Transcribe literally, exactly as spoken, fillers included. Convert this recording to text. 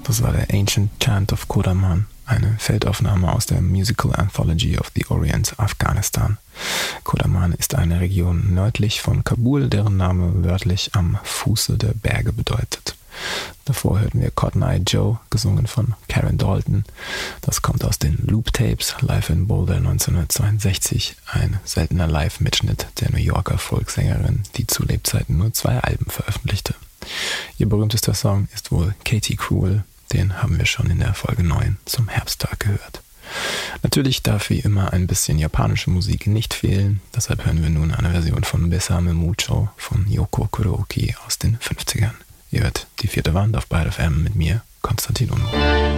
Das war der Ancient Chant of Kodaman, eine Feldaufnahme aus der Musical Anthology of the Orient, Afghanistan. Kodaman ist eine Region nördlich von Kabul, deren Name wörtlich am Fuße der Berge bedeutet. Davor hörten wir Cotton Eye Joe, gesungen von Karen Dalton. Das kommt aus den Loop Tapes, live in Boulder neunzehnhundertzweiundsechzig, ein seltener Live-Mitschnitt der New Yorker Folksängerin, die zu Lebzeiten nur zwei Alben veröffentlichte. Ihr berühmtester Song ist wohl Katie Cruel, den haben wir schon in der Folge neun zum Herbsttag gehört. Natürlich darf wie immer ein bisschen japanische Musik nicht fehlen, deshalb hören wir nun eine Version von Besame Mucho von Yoko Kuroki aus den fünfzigern. Ihr hört die vierte Wand auf Byte F M mit mir, Konstantin Unruh.